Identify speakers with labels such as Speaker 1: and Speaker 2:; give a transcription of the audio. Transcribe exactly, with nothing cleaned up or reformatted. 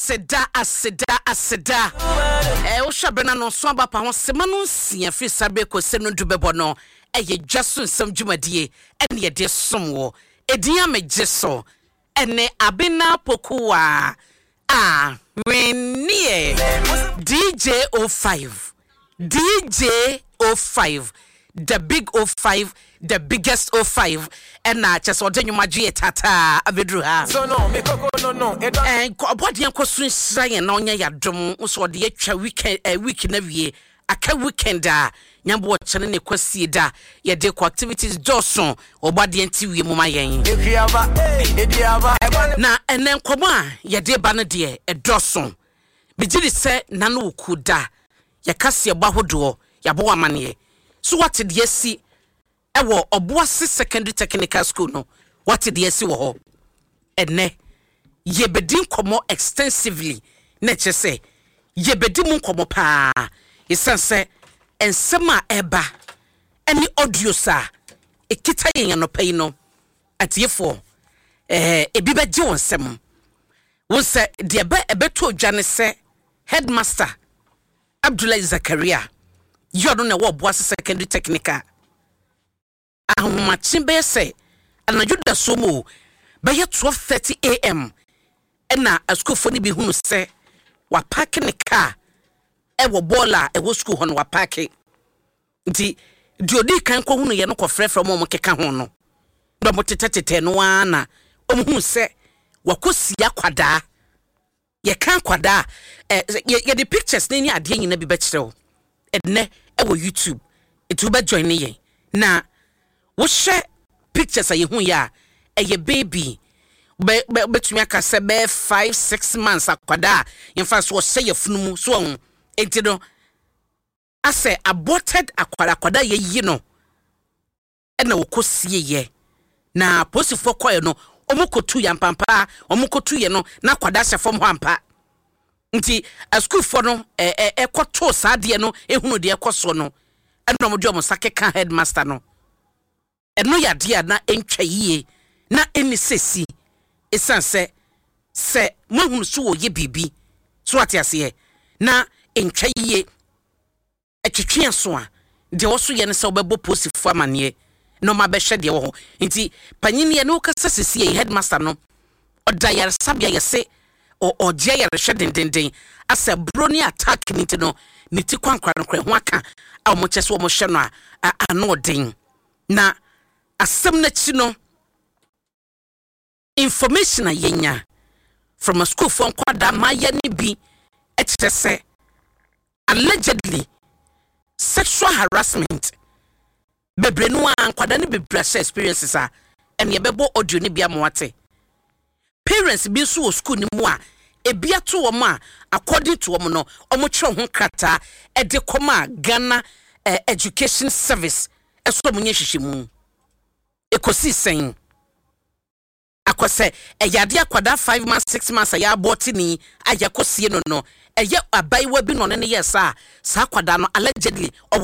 Speaker 1: aseda aseda aseda eh wo hwabena no so aba pa ho sema no nsia fi sabe ko se no dubebo no eye dwaso nsam dwumadie ene ye de somwo edin amegye so ene abena pokuwa ah wenie D J oh five D J oh five the big oh five the biggest oh five and na chese odenwuma dwe tata abedru ha
Speaker 2: so no me koko no no
Speaker 1: eh obodi enkoso nsran na onya yadom so ode yatwa weekend eh, week na wie aka weekend a nyambo chene ne kwasie da ye de ko activities doson obodi enti wie mu mayen
Speaker 2: efiaba ediaba
Speaker 1: na enen komo a ye de ba no de e doson bigiri se na no okuda ye kase ba hodo ya bo amane so what did you see ewo Obuasi secondary technical school no what did you see wo ho ene ye bedin komo extensively na chese ye bedi mu komo pa isanse ensema eba any audio sa ekita yen no pay no atiefo eh ebi beje wonsem wonse de eba ebeto odwane se headmaster Abdullah Zakaria you don't know what Obuasi secondary technical ahoma chimbe say anaju da somo be twelve thirty a m na a school for ni bi hunu se wa park ne car e wo bola e wo school ho no wa park nti di odi kan ko hunu ye no ko frefre mo mo keka ho no do mo tetetete no ana o hunu se wa kosia kwada ye kan kwada ye the pictures ni ade nyina bi be kire enne e wo YouTube etu be join ye na wo share pictures a ye hu ya e ye baby be betumi aka se be five six months akwada in fact so say ye funumu so on enti no ase aborted akwada akwada ye yi no e na wo kosie ye na posifo koye no omukotu ya mpampa omukotu ye no na akwada se fom ho ampa nti a school for no e e koto sa de no ehunu de ekoso no e no mo de omsake kan headmaster no eno ya de na entwa yie na eni sesi esanse se mahunu so wo ye bibi so atiase ye na entwa yie etwetwe so a de wo so ye ne se obebo posifu amane no ma be hwe de wo ho nti panyini ye no kasa sesi ye headmaster no oda yar sabia ye se o oje yar hwe dendenden asa broni attack nti no niti kwankwa no kre ho aka a mo chese wo mo hwe no a ano den na asem na chi no information ayenya from a school for kwada maya ni bi etese allegedly sexual harassment bebre no an kwada ni bebre experiences a em ye bebo audio ni bia moate parents bi so school ni mu a ebia to wo ma according to wo no omo kire ho krata e de koma Ghana uh, education service eso munye hwehwemu ekosi sen akose eyade akwada five months six months ya abotini ayakosie no no eye abaiwa bi no ne yesa sa akwada no allegedly